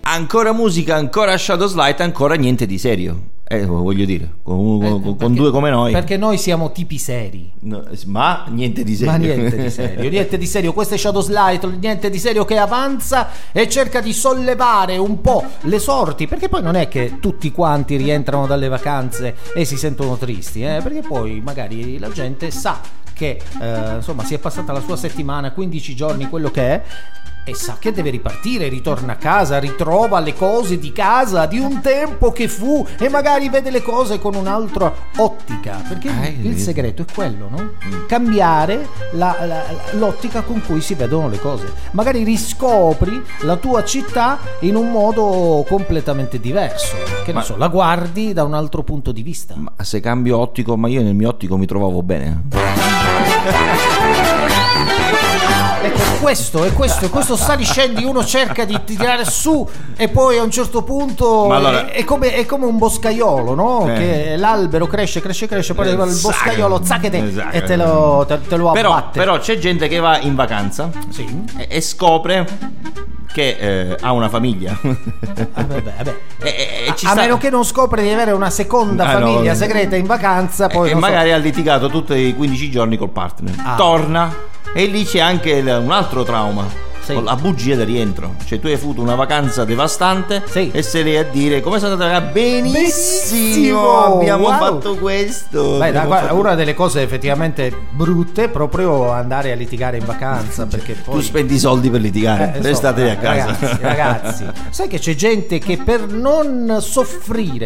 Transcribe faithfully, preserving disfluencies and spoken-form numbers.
ancora musica, ancora Shadows Light, ancora niente di serio. Eh, voglio dire, con, Eh, con, con perché- due come noi. Perché noi siamo tipi seri. No, ma niente di serio. Ma niente di serio, niente di serio. Questo è Shadows Light, niente di serio, che avanza e cerca di sollevare un po' le sorti, perché poi non è che tutti quanti rientrano dalle vacanze e si sentono tristi, eh? Perché poi magari la gente sa che eh, insomma si è passata la sua settimana, quindici giorni, quello che è, e sa che deve ripartire, ritorna a casa, ritrova le cose di casa di un tempo che fu e magari vede le cose con un'altra ottica, perché Ah, il eh, segreto è quello, no? Cambiare la, la- l'ottica con cui si vedono le cose. Magari riscopri la tua città in un modo completamente diverso, che ne Ma- so, la guardi da un altro punto di vista. Ma se cambio ottico, ma io nel mio ottico mi trovavo bene. Ecco, questo è questo, è questo sali scendi, uno cerca di tirare su e poi a un certo punto Ma allora- è, è come, è come un boscaiolo, no? Eh. Che l'albero cresce, cresce, cresce, poi arriva il Esatto. boscaiolo, zacchete, Esatto. e te lo, te, te lo Però, abbatte. però c'è gente che va in vacanza Sì. e, e scopre che eh, ha una famiglia. Ah, vabbè, vabbè. e, e- e ci a sta- meno che non scopre di avere una seconda Ah, no, famiglia vabbè. segreta in vacanza, poi e non so. magari ha litigato tutti i quindici giorni col partner. Ah. Torna e lì c'è anche il- un altro trauma. Sì. Con la bugia di rientro. Cioè tu hai avuto una vacanza devastante, Sì. e sei lì a dire come sono andata benissimo, Benissimo, abbiamo wow. fatto questo. Beh, dai, abbiamo guarda, fatto- una delle cose effettivamente brutte è proprio andare a litigare in vacanza, perché poi Tu spendi i soldi per litigare, Eh, restate insomma, a casa. ragazzi, ragazzi, sai che c'è gente che per non soffrire